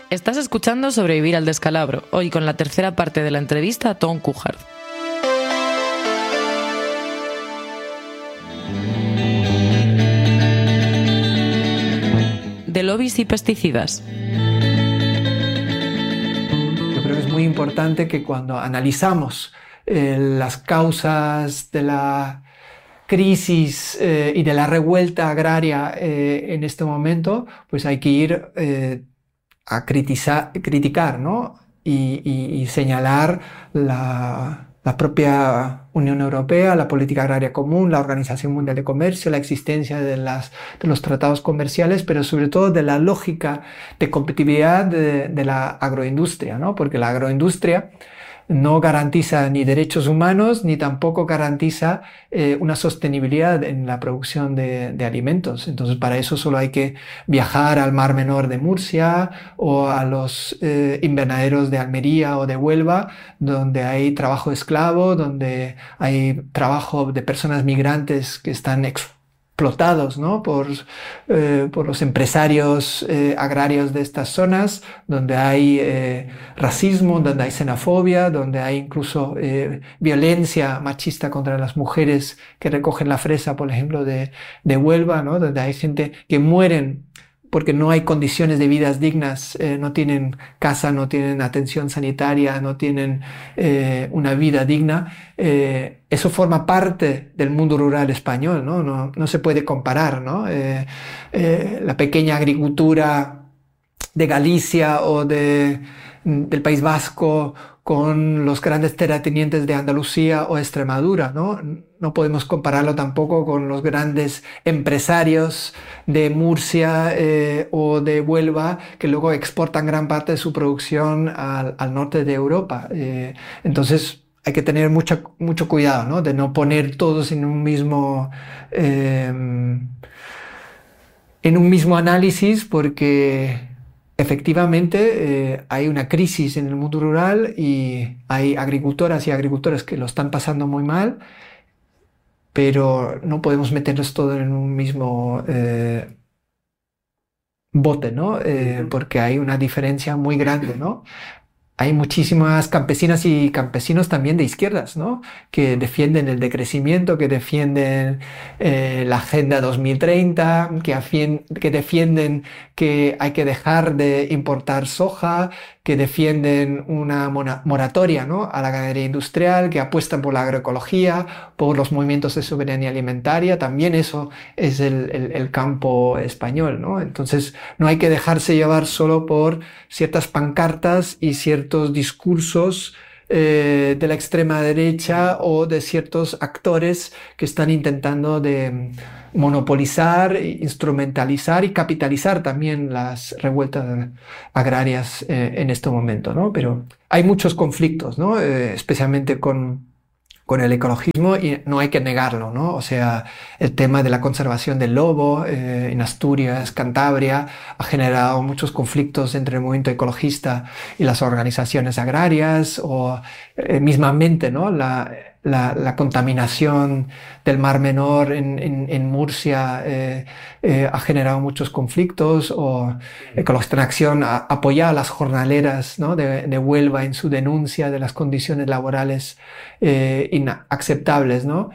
Estás escuchando Sobrevivir al descalabro, hoy con la tercera parte de la entrevista a Tom Couchard. De lobbies y pesticidas. Yo creo que es muy importante que cuando analizamos las causas de la crisis y de la revuelta agraria en este momento, pues hay que ir a criticar, ¿no? y señalar la propia Unión Europea, la política agraria común, la Organización Mundial de Comercio, la existencia de los tratados comerciales, pero sobre todo de la lógica de competitividad de la agroindustria, ¿no? Porque la agroindustria no garantiza ni derechos humanos ni tampoco garantiza una sostenibilidad en la producción de alimentos. Entonces, para eso solo hay que viajar al Mar Menor de Murcia o a los invernaderos de Almería o de Huelva, donde hay trabajo esclavo, donde hay trabajo de personas migrantes que están explotados, ¿no? por los empresarios agrarios de estas zonas, donde hay racismo, donde hay xenofobia, donde hay incluso violencia machista contra las mujeres que recogen la fresa, por ejemplo, de Huelva, ¿no? Donde hay gente que mueren porque no hay condiciones de vidas dignas, no tienen casa, no tienen atención sanitaria, no tienen una vida digna. Eso forma parte del mundo rural español, ¿no? No se puede comparar, ¿no? La pequeña agricultura de Galicia o del País Vasco con los grandes terratenientes de Andalucía o Extremadura, ¿no? No podemos compararlo tampoco con los grandes empresarios de Murcia o de Huelva que luego exportan gran parte de su producción al norte de Europa. Entonces hay que tener mucho cuidado, ¿no? De no poner todos en un mismo análisis, porque efectivamente hay una crisis en el mundo rural y hay agricultoras y agricultores que lo están pasando muy mal, pero no podemos meterlos todos en un mismo bote, ¿no? Porque hay una diferencia muy grande, ¿no? Hay muchísimas campesinas y campesinos también de izquierdas, ¿no? Que defienden el decrecimiento, que defienden la Agenda 2030, que defienden que hay que dejar de importar soja, que defienden una moratoria, ¿no? a la ganadería industrial, que apuestan por la agroecología, por los movimientos de soberanía alimentaria. También eso es el campo español, ¿no? Entonces no hay que dejarse llevar solo por ciertas pancartas y ciertos discursos de la extrema derecha o de ciertos actores que están intentando de monopolizar, instrumentalizar y capitalizar también las revueltas agrarias en este momento, ¿no? Pero hay muchos conflictos, ¿no? Especialmente con el ecologismo, y no hay que negarlo, ¿no? O sea, el tema de la conservación del lobo en Asturias, Cantabria, ha generado muchos conflictos entre el movimiento ecologista y las organizaciones agrarias, o mismamente, ¿no? La contaminación del Mar Menor en Murcia ha generado muchos conflictos, o Ecologista en Acción apoya a las jornaleras, ¿no? de Huelva en su denuncia de las condiciones laborales inaceptables, ¿no?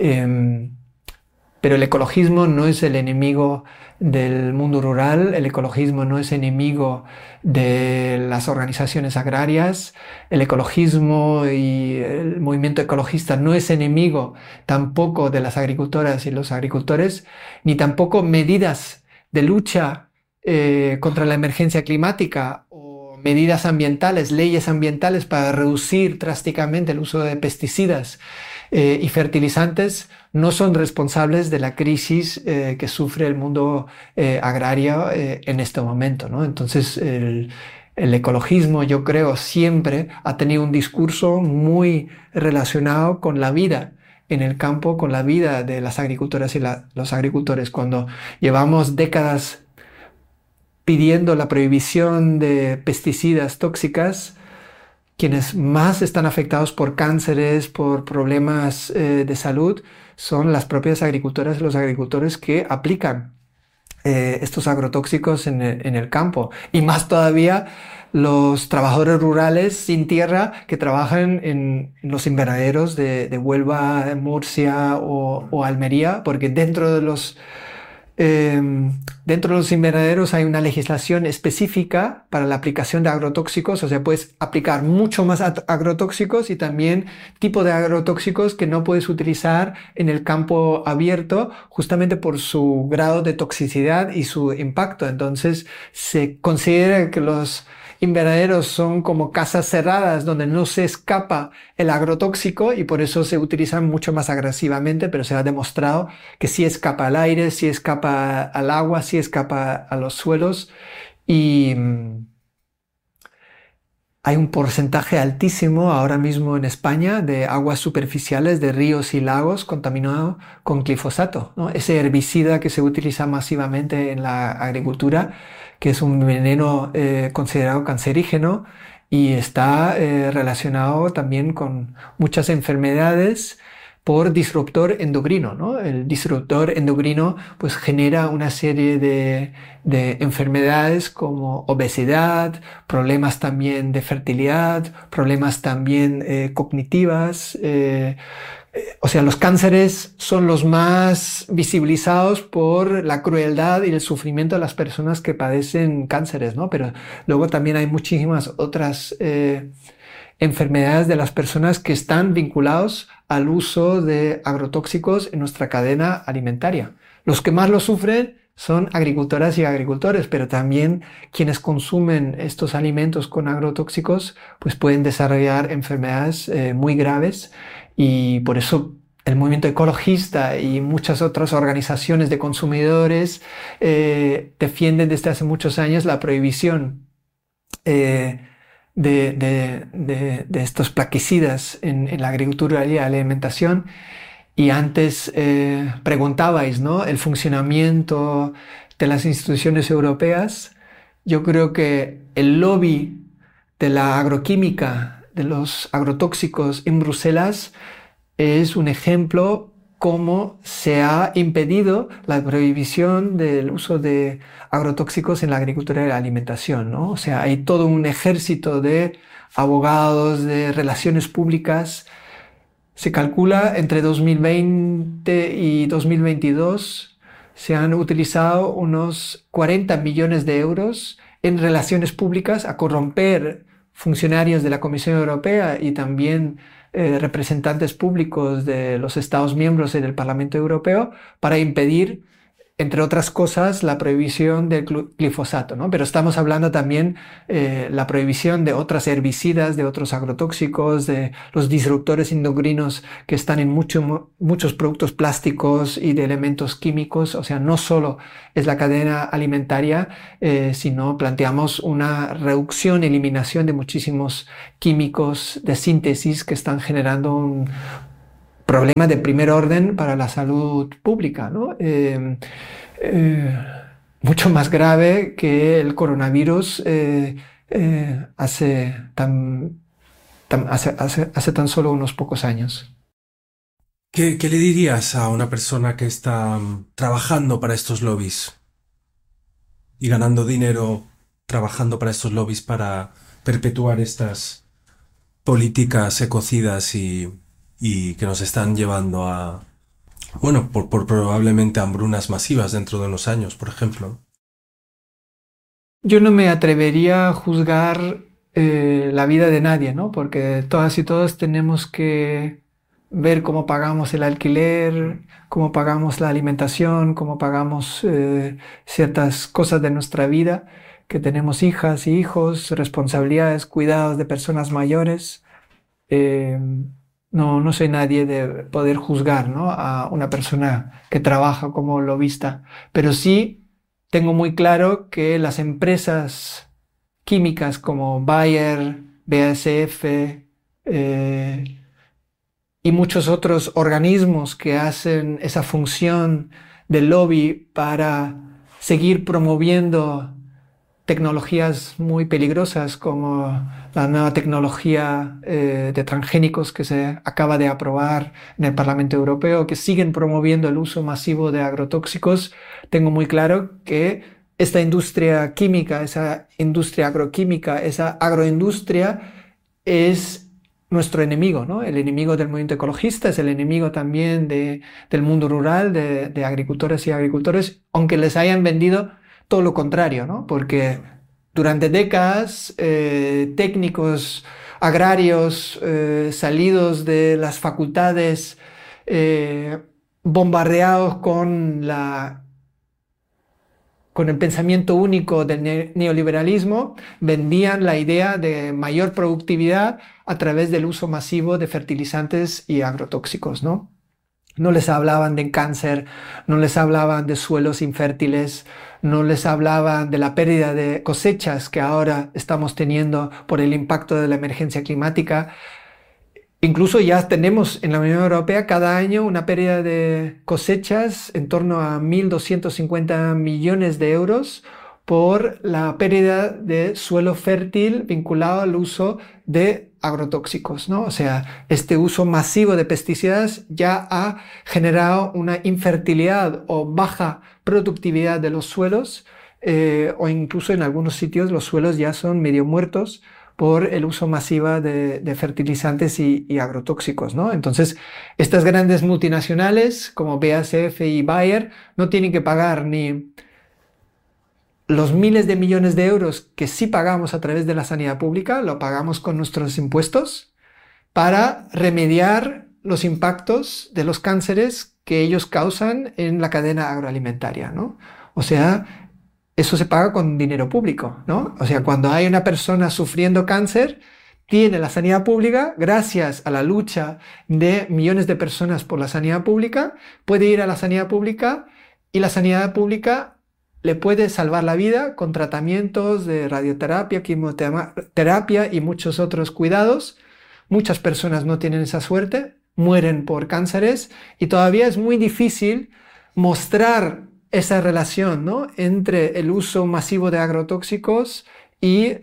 Pero el ecologismo no es el enemigo del mundo rural, el ecologismo no es enemigo de las organizaciones agrarias, el ecologismo y el movimiento ecologista no es enemigo tampoco de las agricultoras y los agricultores, ni tampoco medidas de lucha contra la emergencia climática o medidas ambientales, leyes ambientales para reducir drásticamente el uso de pesticidas y fertilizantes no son responsables de la crisis que sufre el mundo agrario en este momento, ¿no? Entonces el ecologismo, yo creo, siempre ha tenido un discurso muy relacionado con la vida en el campo, con la vida de las agricultoras y los agricultores. Cuando llevamos décadas pidiendo la prohibición de pesticidas tóxicas, quienes más están afectados por cánceres, por problemas de salud, son las propias agricultoras y los agricultores que aplican estos agrotóxicos en el campo. Y más todavía los trabajadores rurales sin tierra que trabajan en los invernaderos de Huelva, Murcia o Almería, porque dentro de los invernaderos hay una legislación específica para la aplicación de agrotóxicos, o sea, puedes aplicar mucho más agrotóxicos y también tipo de agrotóxicos que no puedes utilizar en el campo abierto justamente por su grado de toxicidad y su impacto. Entonces, se considera que los invernaderos son como casas cerradas donde no se escapa el agrotóxico y por eso se utilizan mucho más agresivamente, pero se ha demostrado que sí escapa al aire, sí escapa al agua, sí escapa a los suelos y hay un porcentaje altísimo ahora mismo en España de aguas superficiales de ríos y lagos contaminados con glifosato, ¿no? Ese herbicida que se utiliza masivamente en la agricultura, que es un veneno considerado cancerígeno y está relacionado también con muchas enfermedades por disruptor endocrino, ¿no? El disruptor endocrino pues genera una serie de enfermedades como obesidad, problemas también de fertilidad, problemas también cognitivas. O sea, los cánceres son los más visibilizados por la crueldad y el sufrimiento de las personas que padecen cánceres, ¿no? Pero luego también hay muchísimas otras enfermedades de las personas que están vinculados al uso de agrotóxicos en nuestra cadena alimentaria. Los que más lo sufren son agricultoras y agricultores, pero también quienes consumen estos alimentos con agrotóxicos pues pueden desarrollar enfermedades muy graves y por eso el movimiento ecologista y muchas otras organizaciones de consumidores defienden desde hace muchos años la prohibición de estos plaguicidas en la agricultura y la alimentación. Y antes preguntabais, ¿no? El funcionamiento de las instituciones europeas. Yo creo que el lobby de la agroquímica, de los agrotóxicos en Bruselas, es un ejemplo cómo se ha impedido la prohibición del uso de agrotóxicos en la agricultura y la alimentación, ¿no? O sea, hay todo un ejército de abogados, de relaciones públicas. Se calcula entre 2020 y 2022 se han utilizado unos 40 millones de euros en relaciones públicas a corromper funcionarios de la Comisión Europea y también representantes públicos de los Estados miembros y del Parlamento Europeo para impedir, entre otras cosas, la prohibición del glifosato, ¿no? Pero estamos hablando también la prohibición de otras herbicidas, de otros agrotóxicos, de los disruptores endocrinos que están en muchos productos plásticos y de elementos químicos. O sea, no solo es la cadena alimentaria, sino planteamos una reducción, eliminación de muchísimos químicos de síntesis que están generando un problema de primer orden para la salud pública, ¿no? Mucho más grave que el coronavirus hace tan solo unos pocos años. ¿Qué le dirías a una persona que está trabajando para estos lobbies y ganando dinero trabajando para estos lobbies para perpetuar estas políticas ecocidas y que nos están llevando a, bueno, por probablemente hambrunas masivas dentro de unos años, por ejemplo? Yo no me atrevería a juzgar la vida de nadie, ¿no? Porque todas y todos tenemos que ver cómo pagamos el alquiler, cómo pagamos la alimentación, cómo pagamos ciertas cosas de nuestra vida, que tenemos hijas y hijos, responsabilidades, cuidados de personas mayores. No soy nadie de poder juzgar, ¿no? A una persona que trabaja como lobista, pero sí tengo muy claro que las empresas químicas como Bayer, BASF y muchos otros organismos que hacen esa función de lobby para seguir promoviendo tecnologías muy peligrosas como la nueva tecnología de transgénicos que se acaba de aprobar en el Parlamento Europeo, que siguen promoviendo el uso masivo de agrotóxicos, tengo muy claro que esta industria química, esa industria agroquímica, esa agroindustria es nuestro enemigo, ¿no? El enemigo del movimiento ecologista, es el enemigo también del mundo rural, de agricultores y agricultores, aunque les hayan vendido todo lo contrario, ¿no? Porque durante décadas técnicos agrarios salidos de las facultades bombardeados con el pensamiento único del neoliberalismo, vendían la idea de mayor productividad a través del uso masivo de fertilizantes y agrotóxicos, ¿no? No les hablaban de cáncer, no les hablaban de suelos infértiles, no les hablaban de la pérdida de cosechas que ahora estamos teniendo por el impacto de la emergencia climática. Incluso ya tenemos en la Unión Europea cada año una pérdida de cosechas en torno a 1.250 millones de euros por la pérdida de suelo fértil vinculado al uso de agrotóxicos, ¿no? O sea, este uso masivo de pesticidas ya ha generado una infertilidad o baja productividad de los suelos, o incluso en algunos sitios los suelos ya son medio muertos por el uso masivo de fertilizantes y agrotóxicos, ¿no? Entonces, estas grandes multinacionales como BASF y Bayer no tienen que pagar ni los miles de millones de euros que sí pagamos a través de la sanidad pública, lo pagamos con nuestros impuestos, para remediar los impactos de los cánceres que ellos causan en la cadena agroalimentaria, ¿no? O sea, eso se paga con dinero público, ¿no? O sea, cuando hay una persona sufriendo cáncer, tiene la sanidad pública, gracias a la lucha de millones de personas por la sanidad pública, puede ir a la sanidad pública y la sanidad pública le puede salvar la vida con tratamientos de radioterapia, quimioterapia y muchos otros cuidados. Muchas personas no tienen esa suerte, mueren por cánceres y todavía es muy difícil mostrar esa relación, ¿no?, entre el uso masivo de agrotóxicos y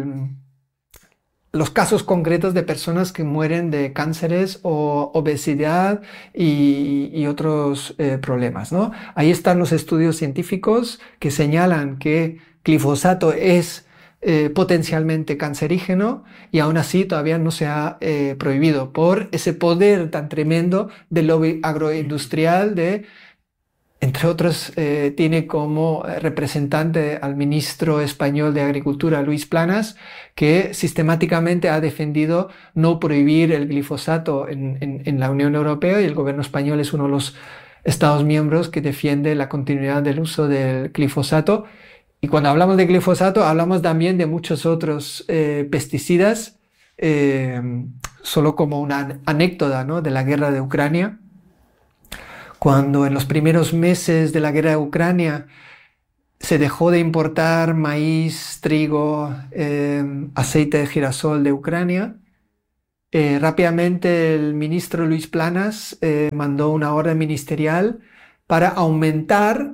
los casos concretos de personas que mueren de cánceres o obesidad y otros problemas, ¿no? Ahí están los estudios científicos que señalan que glifosato es potencialmente cancerígeno y aún así todavía no se ha prohibido por ese poder tan tremendo del lobby agroindustrial entre otros, tiene como representante al ministro español de Agricultura, Luis Planas, que sistemáticamente ha defendido no prohibir el glifosato en la Unión Europea, y el gobierno español es uno de los Estados miembros que defiende la continuidad del uso del glifosato. Y cuando hablamos de glifosato, hablamos también de muchos otros pesticidas, solo como una anécdota, ¿no?, de la guerra de Ucrania. Cuando en los primeros meses de la guerra de Ucrania se dejó de importar maíz, trigo, aceite de girasol de Ucrania, rápidamente el ministro Luis Planas mandó una orden ministerial para aumentar.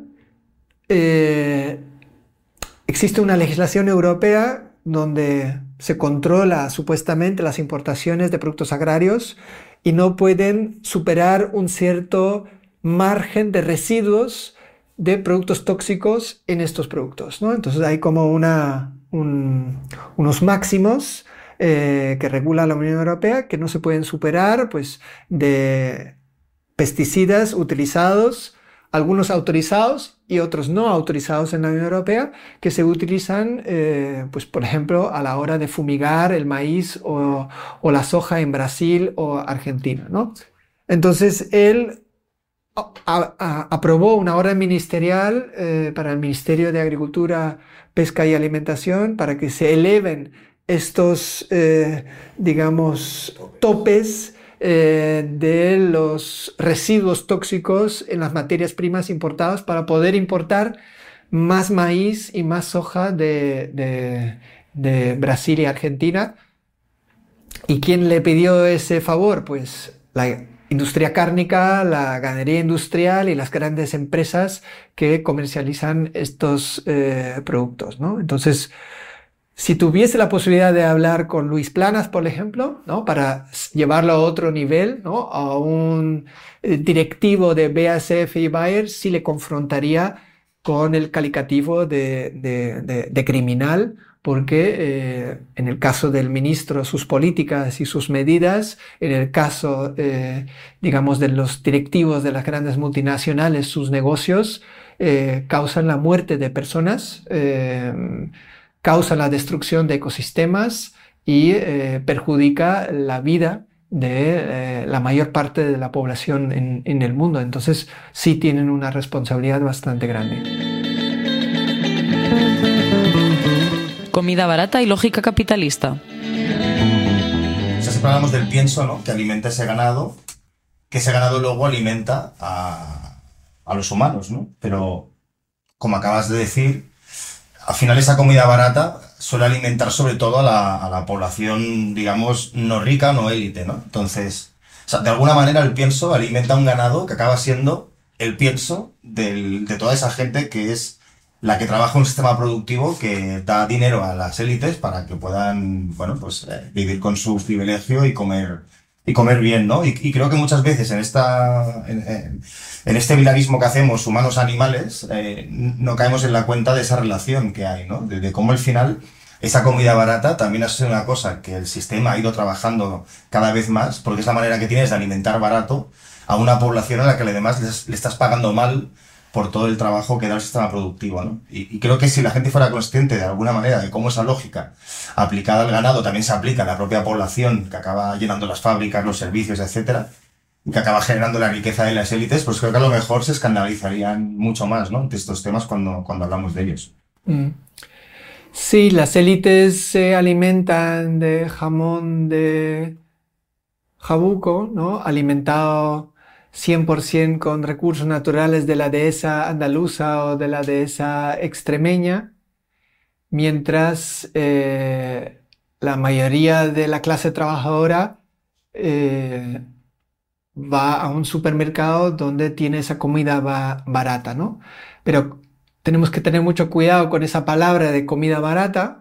Existe una legislación europea donde se controla supuestamente las importaciones de productos agrarios y no pueden superar un cierto margen de residuos de productos tóxicos en estos productos, ¿no? Entonces hay como unos máximos que regula la Unión Europea que no se pueden superar, pues, de pesticidas utilizados, algunos autorizados y otros no autorizados en la Unión Europea, que se utilizan, pues, por ejemplo, a la hora de fumigar el maíz o la soja en Brasil o Argentina, ¿no? Entonces él aprobó una orden ministerial para el Ministerio de Agricultura, Pesca y Alimentación para que se eleven estos, digamos, topes de los residuos tóxicos en las materias primas importadas para poder importar más maíz y más soja de Brasil y Argentina. ¿Y quién le pidió ese favor? Pues industria cárnica, la ganadería industrial y las grandes empresas que comercializan estos productos, ¿no? Entonces, si tuviese la posibilidad de hablar con Luis Planas, por ejemplo, ¿no? Para llevarlo a otro nivel, ¿no? A un directivo de BASF y Bayer, sí le confrontaría con el calificativo de criminal, porque en el caso del ministro, sus políticas y sus medidas, en el caso, digamos, de los directivos de las grandes multinacionales, sus negocios, causan la muerte de personas, causa la destrucción de ecosistemas y perjudica la vida de la mayor parte de la población en el mundo. Entonces sí tienen una responsabilidad bastante grande. Comida barata y lógica capitalista. O sea, siempre hablamos del pienso, ¿no? Que alimenta ese ganado, que ese ganado luego alimenta a los humanos, ¿no? Pero, como acabas de decir, al final esa comida barata suele alimentar sobre todo a la población, digamos, no rica, no élite, ¿no? Entonces, o sea, de alguna manera el pienso alimenta un ganado que acaba siendo el pienso de toda esa gente que es la que trabaja en un sistema productivo que da dinero a las élites para que puedan, bueno, pues vivir con su privilegio y comer bien, ¿no? Y creo que muchas veces en este bilarismo que hacemos humanos-animales, no caemos en la cuenta de esa relación que hay, ¿no? De cómo al final esa comida barata también ha sido una cosa que el sistema ha ido trabajando cada vez más, porque es la manera que tienes de alimentar barato a una población a la que además le estás pagando mal por todo el trabajo que da el sistema productivo, ¿no? Y creo que si la gente fuera consciente de alguna manera de cómo esa lógica aplicada al ganado también se aplica a la propia población que acaba llenando las fábricas, los servicios, etcétera, y que acaba generando la riqueza de las élites, pues creo que a lo mejor se escandalizarían mucho más, ¿no? De estos temas cuando hablamos de ellos. Sí, las élites se alimentan de jamón de jabuco, ¿no? Alimentado 100% con recursos naturales de la dehesa andaluza o de la dehesa extremeña, mientras la mayoría de la clase trabajadora va a un supermercado donde tiene esa comida barata, ¿no? Pero tenemos que tener mucho cuidado con esa palabra de comida barata,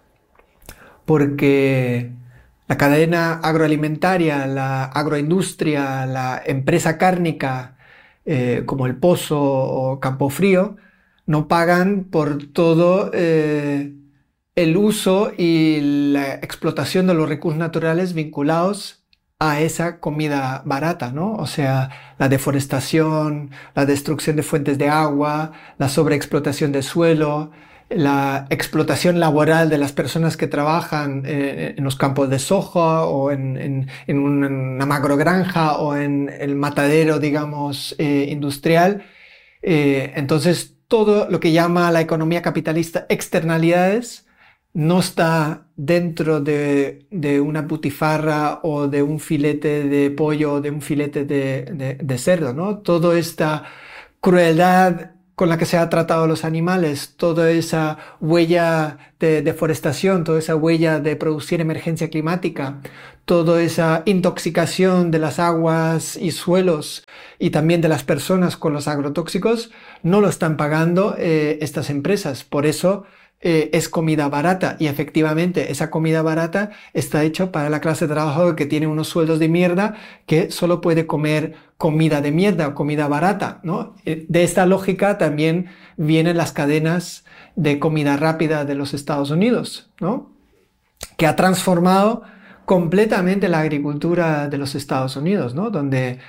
porque la cadena agroalimentaria, la agroindustria, la empresa cárnica, como el Pozo o Campofrío, no pagan por todo el uso y la explotación de los recursos naturales vinculados a esa comida barata, ¿no? O sea, la deforestación, la destrucción de fuentes de agua, la sobreexplotación del suelo, la explotación laboral de las personas que trabajan en los campos de soja o en una macrogranja o en el matadero, digamos, industrial. Entonces, todo lo que llama la economía capitalista externalidades no está dentro de una butifarra o de un filete de pollo o de un filete de cerdo, ¿no? Toda esta crueldad con la que se ha tratado a los animales, toda esa huella de deforestación, toda esa huella de producir emergencia climática, toda esa intoxicación de las aguas y suelos y también de las personas con los agrotóxicos, no lo están pagando estas empresas. Por eso es comida barata, y efectivamente esa comida barata está hecha para la clase de trabajador que tiene unos sueldos de mierda, que solo puede comer comida de mierda o comida barata, ¿no? De esta lógica también vienen las cadenas de comida rápida de los Estados Unidos, ¿no? Que ha transformado completamente la agricultura de los Estados Unidos, ¿no? Donde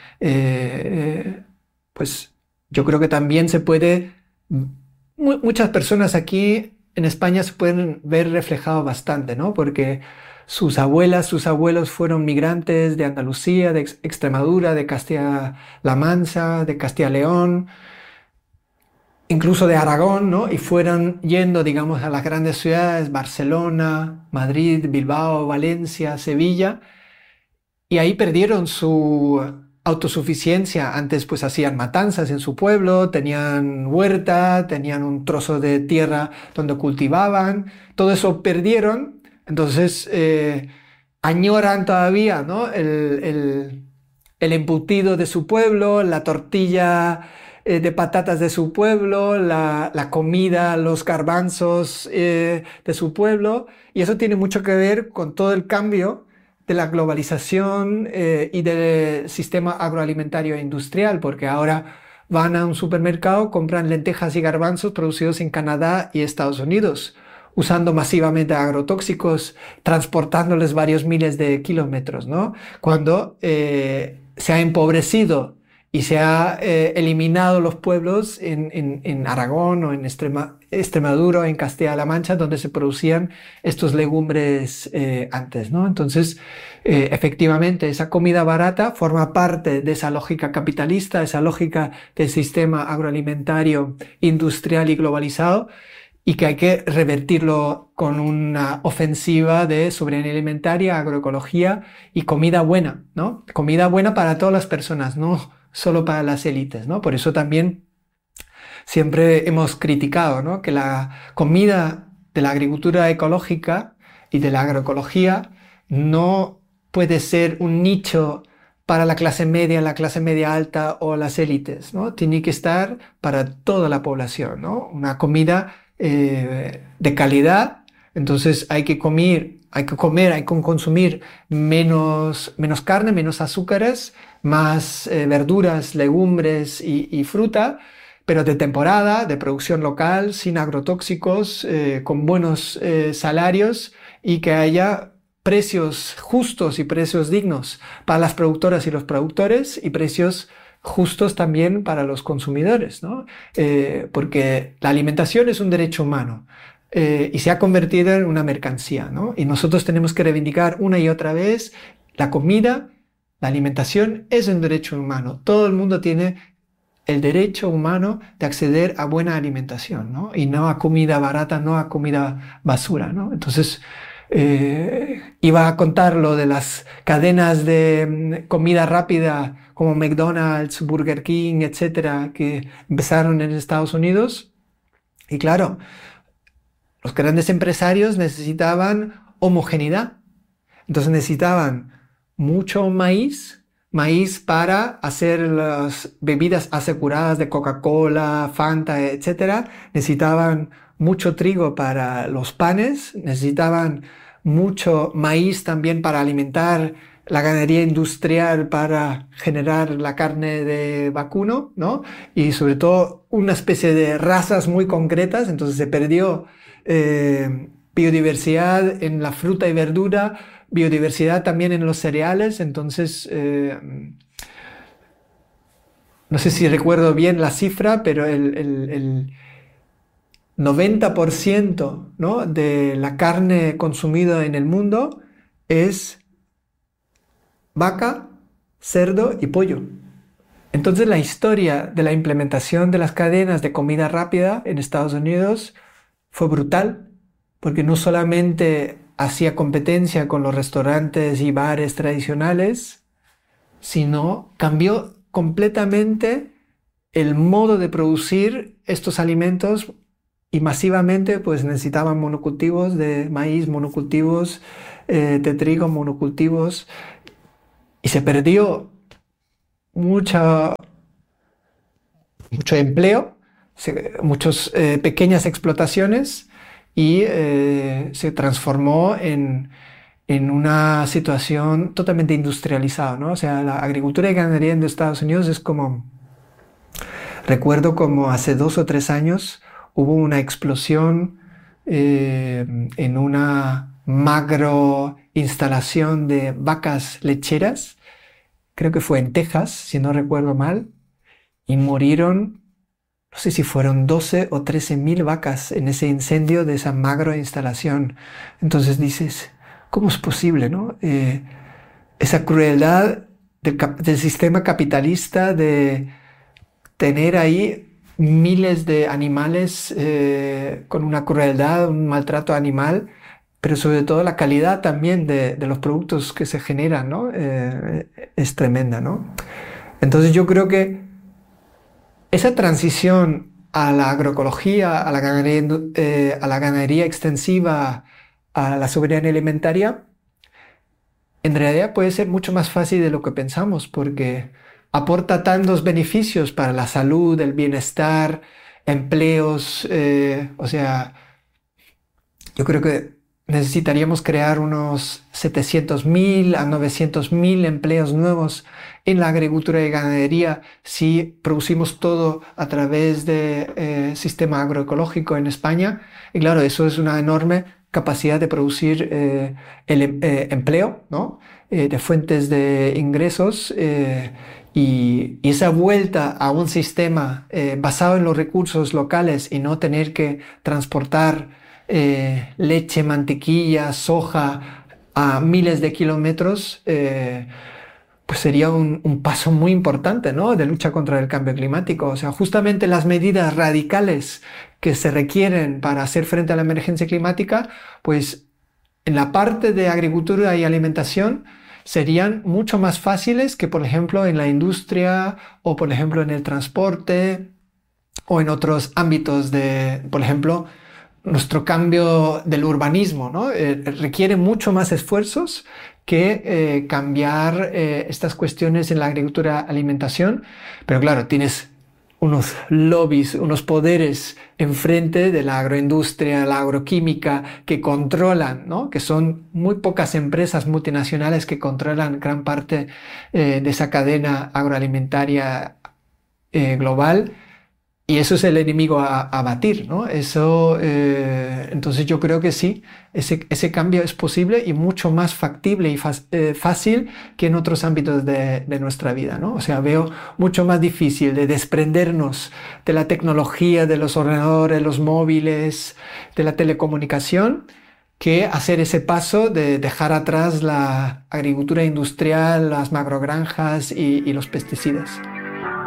pues yo creo que también se puede, muchas personas aquí en España se pueden ver reflejado bastante, ¿no? Porque sus abuelas, sus abuelos fueron migrantes de Andalucía, de Extremadura, de Castilla-La Mancha, de Castilla-León, incluso de Aragón, ¿no? Y fueron yendo, digamos, a las grandes ciudades, Barcelona, Madrid, Bilbao, Valencia, Sevilla, y ahí perdieron su autosuficiencia. Antes pues hacían matanzas en su pueblo, tenían huerta, tenían un trozo de tierra donde cultivaban, todo eso perdieron. Entonces añoran todavía, ¿no? el embutido de su pueblo, la tortilla de patatas de su pueblo, la comida, los garbanzos de su pueblo. Y eso tiene mucho que ver con todo el cambio de la globalización y del sistema agroalimentario e industrial, porque ahora van a un supermercado, compran lentejas y garbanzos producidos en Canadá y Estados Unidos, usando masivamente agrotóxicos, transportándoles varios miles de kilómetros, ¿no? Cuando se ha empobrecido y se ha eliminado los pueblos en Aragón o en Extremadura o en Castilla-La Mancha, donde se producían estos legumbres antes, ¿no? Entonces, efectivamente, esa comida barata forma parte de esa lógica capitalista, esa lógica del sistema agroalimentario, industrial y globalizado, y que hay que revertirlo con una ofensiva de soberanía alimentaria, agroecología y comida buena, ¿no? Comida buena para todas las personas, no solo para las élites, ¿no? Por eso también siempre hemos criticado, ¿no?, que la comida de la agricultura ecológica y de la agroecología no puede ser un nicho para la clase media alta o las élites, ¿no? Tiene que estar para toda la población, ¿no? Una comida de calidad. Entonces hay que consumir menos carne, menos azúcares, más verduras, legumbres y fruta, pero de temporada, de producción local, sin agrotóxicos, con buenos salarios, y que haya precios justos y precios dignos para las productoras y los productores, y precios justos también para los consumidores, ¿no? Porque la alimentación es un derecho humano y se ha convertido en una mercancía, ¿no? Y nosotros tenemos que reivindicar una y otra vez: la comida, la alimentación es un derecho humano. Todo el mundo tiene el derecho humano de acceder a buena alimentación, ¿no? Y no a comida barata, no a comida basura, ¿no? Entonces, iba a contar lo de las cadenas de comida rápida como McDonald's, Burger King, etcétera, que empezaron en Estados Unidos. Y claro, los grandes empresarios necesitaban homogeneidad. Entonces necesitaban mucho maíz para hacer las bebidas aseguradas de Coca-Cola, Fanta, etcétera. Necesitaban mucho trigo para los panes, necesitaban mucho maíz también para alimentar la ganadería industrial, para generar la carne de vacuno, ¿no? Y sobre todo una especie de razas muy concretas. Entonces se perdió biodiversidad en la fruta y verdura, biodiversidad también en los cereales. Entonces, no sé si recuerdo bien la cifra, pero el 90%, ¿no?, de la carne consumida en el mundo es vaca, cerdo y pollo. Entonces la historia de la implementación de las cadenas de comida rápida en Estados Unidos fue brutal, porque no solamente hacía competencia con los restaurantes y bares tradicionales, sino cambió completamente el modo de producir estos alimentos. Y masivamente pues necesitaban monocultivos de maíz, monocultivos de trigo, monocultivos, y se perdió mucho empleo, muchas pequeñas explotaciones, y se transformó en una situación totalmente industrializada, ¿no? O sea, la agricultura y ganadería en Estados Unidos es como, recuerdo como hace 2 o 3 años hubo una explosión en una macro instalación de vacas lecheras, creo que fue en Texas, si no recuerdo mal, y murieron, no sé si fueron 12 o 13.000 vacas en ese incendio de esa macro instalación. Entonces dices, ¿cómo es posible, no? Esa crueldad del sistema capitalista de tener ahí miles de animales con una crueldad, un maltrato animal, pero sobre todo la calidad también de los productos que se generan, ¿no? Es tremenda, ¿no? Entonces yo creo que esa transición a la agroecología, a la ganadería extensiva, a la soberanía alimentaria, en realidad puede ser mucho más fácil de lo que pensamos porque aporta tantos beneficios para la salud, el bienestar, empleos, o sea, yo creo que necesitaríamos crear unos 700.000 a 900.000 empleos nuevos en la agricultura y ganadería si producimos todo a través de sistema agroecológico en España. Y claro, eso es una enorme capacidad de producir empleo, ¿no? De fuentes de ingresos y esa vuelta a un sistema basado en los recursos locales y no tener que transportar leche, mantequilla, soja a miles de kilómetros, pues sería un paso muy importante, ¿no? De lucha contra el cambio climático. O sea, justamente las medidas radicales que se requieren para hacer frente a la emergencia climática, pues en la parte de agricultura y alimentación serían mucho más fáciles que, por ejemplo, en la industria o, por ejemplo, en el transporte o en otros ámbitos de, por ejemplo, nuestro cambio del urbanismo, ¿no? Requiere mucho más esfuerzos que cambiar estas cuestiones en la agricultura alimentación, pero claro, tienes unos lobbies, unos poderes enfrente de la agroindustria, la agroquímica, que controlan, ¿no? Que son muy pocas empresas multinacionales que controlan gran parte de esa cadena agroalimentaria global. Y eso es el enemigo a batir, ¿no? Eso, entonces yo creo que sí, ese cambio es posible y mucho más factible y fácil que en otros ámbitos de nuestra vida, ¿no? O sea, veo mucho más difícil de desprendernos de la tecnología, de los ordenadores, los móviles, de la telecomunicación, que hacer ese paso de dejar atrás la agricultura industrial, las macrogranjas y los pesticidas.